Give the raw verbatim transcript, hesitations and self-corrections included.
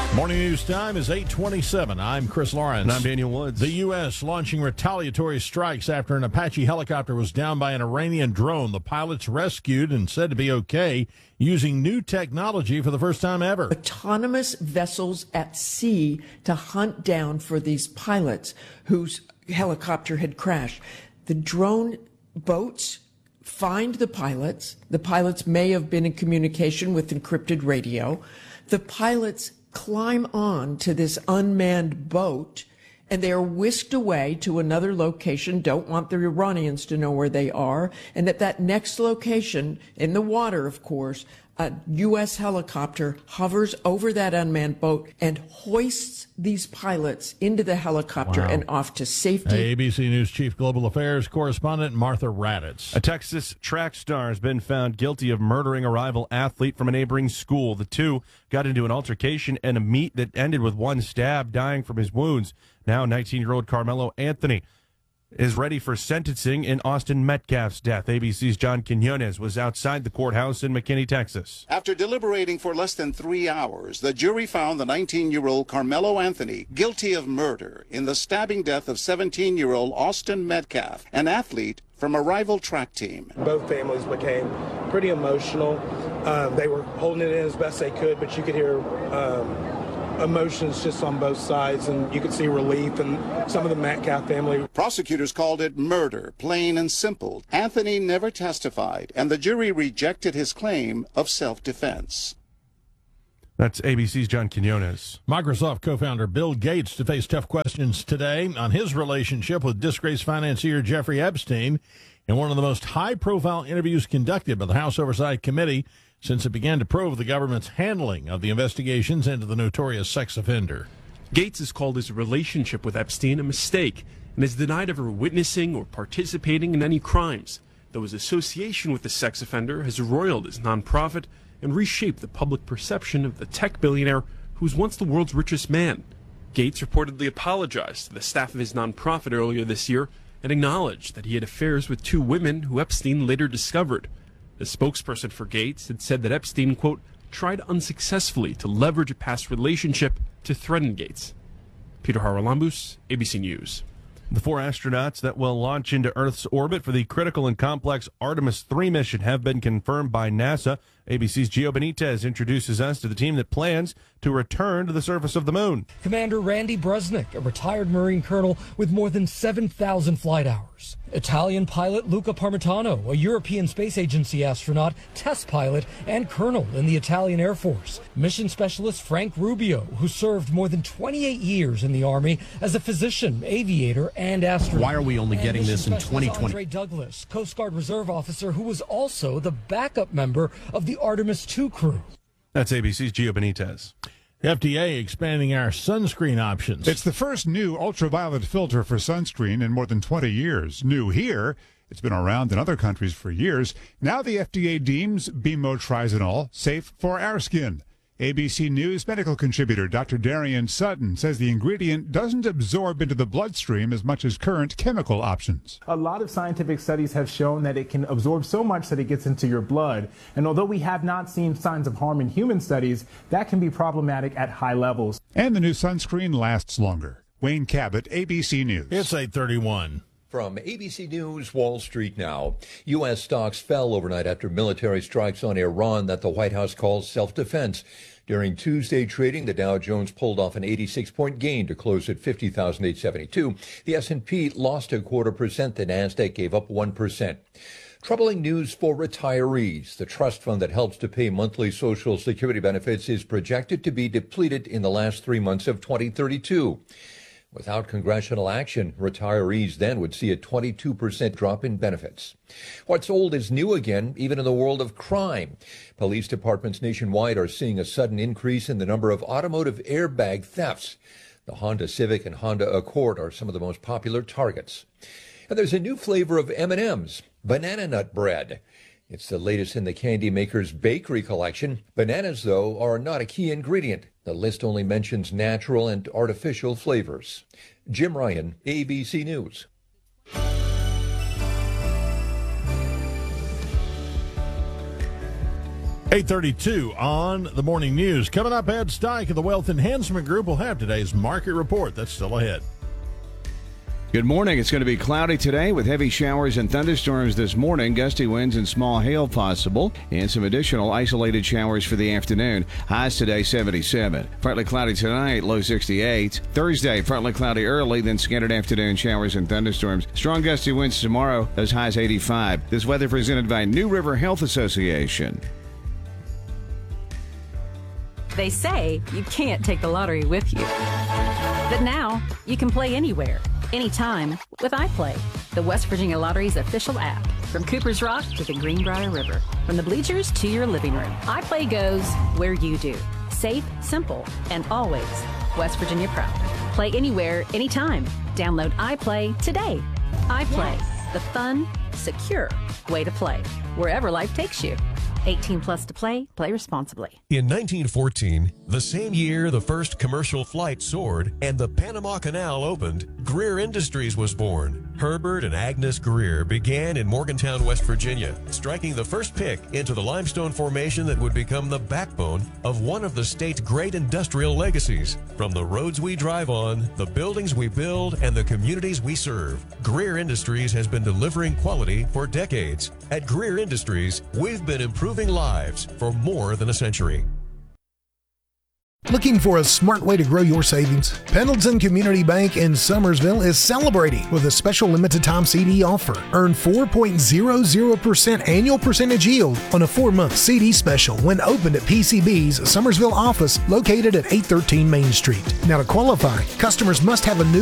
Morning news time is eight twenty-seven. I'm Chris Lawrence. And I'm Daniel Woods. The U S launching retaliatory strikes after an Apache helicopter was downed by an Iranian drone. The pilots rescued and said to be okay, using new technology for the first time ever. Autonomous vessels at sea to hunt down for these pilots whose helicopter had crashed. The drone boats find the pilots. The pilots may have been in communication with encrypted radio. The pilots climb on to this unmanned boat, and they are whisked away to another location. Don't want the Iranians to know where they are. And at that next location, in the water, of course, a U S helicopter hovers over that unmanned boat and hoists these pilots into the helicopter Wow. and off to safety. A B C News Chief Global Affairs Correspondent Martha Raddatz. A Texas track star has been found guilty of murdering a rival athlete from a neighboring school. The two got into an altercation and a meet that ended with one stab, dying from his wounds. Now nineteen-year-old Carmelo Anthony is ready for sentencing in Austin Metcalf's death. A B C's John Quinones was outside the courthouse in McKinney, Texas. After deliberating for less than three hours, the jury found the nineteen-year-old Carmelo Anthony guilty of murder in the stabbing death of seventeen-year-old Austin Metcalf, an athlete from a rival track team. Both families became pretty emotional. Um, they were holding it in as best they could, but you could hear um, emotions just on both sides, and you could see relief in some of the Metcalf family. Prosecutors called it murder, plain and simple. Anthony never testified, and the jury rejected his claim of self-defense. That's A B C's John Quinones. Microsoft co-founder Bill Gates to face tough questions today on his relationship with disgraced financier Jeffrey Epstein in one of the most high-profile interviews conducted by the House Oversight Committee since it began to probe the government's handling of the investigations into the notorious sex offender. Gates has called his relationship with Epstein a mistake and has denied ever witnessing or participating in any crimes, though his association with the sex offender has roiled his nonprofit and reshaped the public perception of the tech billionaire who was once the world's richest man. Gates reportedly apologized to the staff of his nonprofit earlier this year and acknowledged that he had affairs with two women who Epstein later discovered. The spokesperson for Gates had said that Epstein, quote, tried unsuccessfully to leverage a past relationship to threaten Gates. Peter Haralambous, A B C News. The four astronauts that will launch into Earth's orbit for the critical and complex Artemis three mission have been confirmed by NASA. A B C's Gio Benitez introduces us to the team that plans to return to the surface of the moon. Commander Randy Brusnick, a retired Marine colonel with more than seven thousand flight hours. Italian pilot Luca Parmitano, a European Space Agency astronaut, test pilot, and colonel in the Italian Air Force. Mission specialist Frank Rubio, who served more than twenty-eight years in the Army as a physician, aviator, and astronaut. Why are we only getting this in twenty twenty? Andre Douglas, Coast Guard Reserve officer who was also the backup member of the Artemis two crew. That's A B C's Gio Benitez. F D A expanding our sunscreen options. It's the first new ultraviolet filter for sunscreen in more than twenty years. New here. It's been around in other countries for years. Now the F D A deems bimotrizanol safe for our skin. A B C News medical contributor Doctor Darian Sutton says the ingredient doesn't absorb into the bloodstream as much as current chemical options. A lot of scientific studies have shown that it can absorb so much that it gets into your blood. And although we have not seen signs of harm in human studies, that can be problematic at high levels. And the new sunscreen lasts longer. Wayne Cabot, A B C News. It's eight thirty-one. From A B C News, Wall Street now. U S stocks fell overnight after military strikes on Iran that the White House calls self-defense. During Tuesday trading, the Dow Jones pulled off an eighty-six point gain to close at fifty thousand eight hundred seventy-two. The S and P lost a quarter percent. The Nasdaq gave up one percent. Troubling news for retirees. The trust fund that helps to pay monthly Social Security benefits is projected to be depleted in the last three months of twenty thirty-two. Without congressional action, retirees then would see a twenty-two percent drop in benefits. What's old is new again, even in the world of crime. Police departments nationwide are seeing a sudden increase in the number of automotive airbag thefts. The Honda Civic and Honda Accord are some of the most popular targets. And there's a new flavor of M and M's, banana nut bread. It's the latest in the candy maker's bakery collection. Bananas, though, are not a key ingredient. The list only mentions natural and artificial flavors. Jim Ryan, A B C News. eight thirty-two on the morning news. Coming up, Ed Steik of the Wealth Enhancement Group will have today's market report. That's still ahead. Good morning. It's going to be cloudy today with heavy showers and thunderstorms this morning, gusty winds and small hail possible, and some additional isolated showers for the afternoon. Highs today seventy-seven. Partly cloudy tonight, low sixty-eight. Thursday, partly cloudy early, then scattered afternoon showers and thunderstorms. Strong gusty winds tomorrow, those highs eighty-five. This weather presented by New River Health Association. They say you can't take the lottery with you. But now, you can play anywhere, anytime with iPlay, the West Virginia Lottery's official app. From Cooper's Rock to the Greenbrier River, from the bleachers to your living room, iPlay goes where you do. Safe, simple, and always West Virginia proud. Play anywhere, anytime. Download iPlay today. iPlay, yes. The fun, secure way to play, wherever life takes you. eighteen plus to play. Play responsibly. In nineteen fourteen, the same year the first commercial flight soared and the Panama Canal opened, Greer Industries was born. Herbert and Agnes Greer began in Morgantown, West Virginia, striking the first pick into the limestone formation that would become the backbone of one of the state's great industrial legacies. From the roads we drive on, the buildings we build, and the communities we serve, Greer Industries has been delivering quality for decades. At Greer Industries, we've been improving lives for more than a century. Looking for a smart way to grow your savings? Pendleton Community Bank in Summersville is celebrating with a special limited time C D offer. Earn four point zero zero percent annual percentage yield on a four-month C D special when opened at P C B's Summersville office located at eight thirteen Main Street. Now to qualify, customers must have a new